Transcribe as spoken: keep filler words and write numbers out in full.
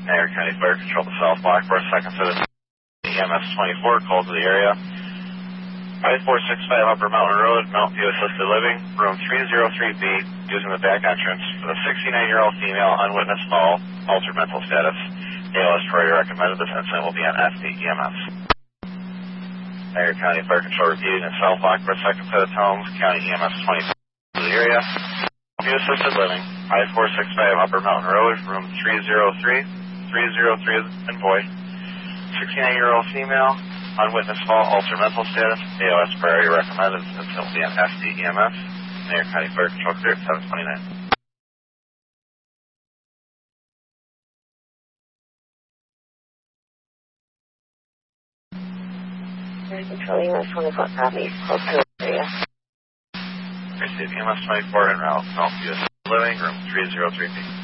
Niagara County Fire Control to South Blackboard, second set of E M S twenty-four, called to the area. five four six five Upper Mountain Road, Mountain View Assisted Living, room three oh three B, using the back entrance for the sixty-nine-year-old female, unwitnessed fall, altered mental status. A L S priority recommended. This incident will be on F D E M S. Niagara County Fire Control repeating in South Blackboard, second set of tones, County E M S twenty-four to the area. View Assisted Living, five four six five Upper Mountain Road, room three oh three, three oh three in boy, sixty-nine-year-old female, unwitnessed fall, altered mental status. A L S priority recommended. This will be on F D E M S. Niagara County Fire Control clear at seven twenty-nine. Fire Control E M S twenty-four, copy, close to the area. Receive E M S twenty-four en route, Mountain View Assisted Living, room three oh three B.